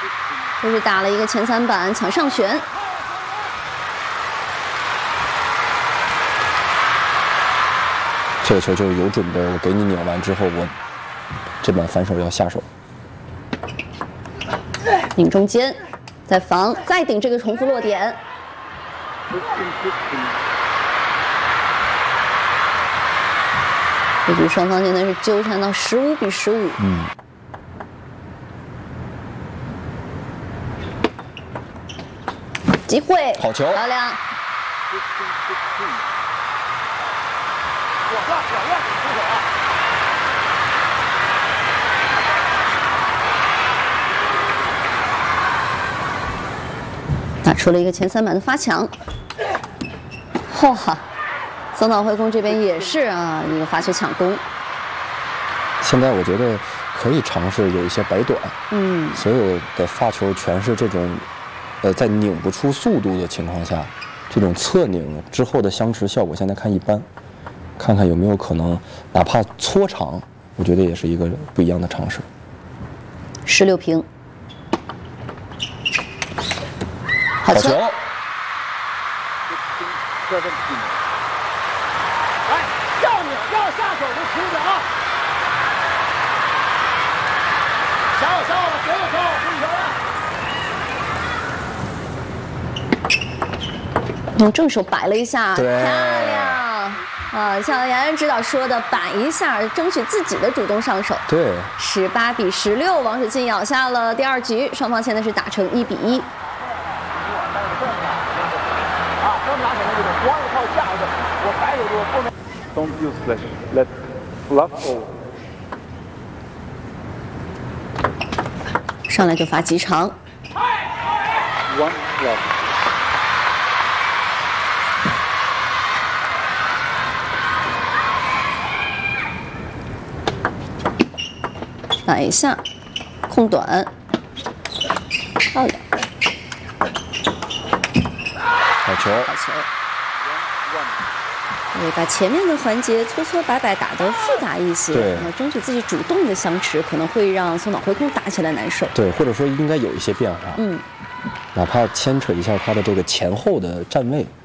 这是打了一个前3板抢上旋。 这个球就是有准备，我给你拧完之后，我这板反手要下手。 拧中间，再防，再顶这个重复落点。这局双方现在是纠缠到15比15。机会， 好球， 漂亮。打出了一个前3板的发抢。哇，松岛辉空这边也是啊，一个发球抢攻。 现在我觉得可以尝试有一些摆短。所有的发球全是这种，在拧不出速度的情况下，这种侧拧之后的相持效果现在看一般，看看有没有可能，哪怕搓长，我觉得也是一个不一样的尝试。 16平。好球！ 来，要拧要下手就停止啊！小了，别了， 用正手摆了一下，漂对亮啊！像杨洋指导说的，摆一下，争取自己的主动上手。 对 ，18比16，王楚钦咬下了第2局，双方现在是打成1比1。 Don't use slash. Let fluff over. 上来就发极长。 One fluff. 打一下，空短，漂亮。 好球！ 好球！对，把前面的环节搓搓摆摆打得复杂一些， 对， 争取自己主动的相持，可能会让松岛辉空打起来难受。 对，或者说应该有一些变化。哪怕牵扯一下他的这个前后的站位。